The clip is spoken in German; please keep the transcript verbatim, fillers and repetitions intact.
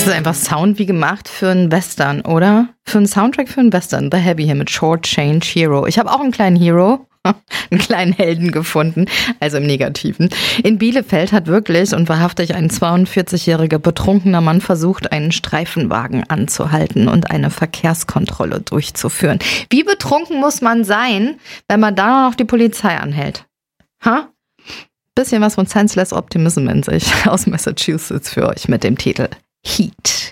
ist einfach Sound wie gemacht für einen Western, oder? Für einen Soundtrack für einen Western. The Heavy hier mit Short Change Hero. Ich habe auch einen kleinen Hero. Einen kleinen Helden gefunden, also im Negativen. In Bielefeld hat wirklich und wahrhaftig ein zweiundvierzigjähriger betrunkener Mann versucht, einen Streifenwagen anzuhalten und eine Verkehrskontrolle durchzuführen. Wie betrunken muss man sein, wenn man da noch die Polizei anhält? Ha? Bisschen was von Senseless Optimism in sich aus Massachusetts für euch mit dem Titel Heat.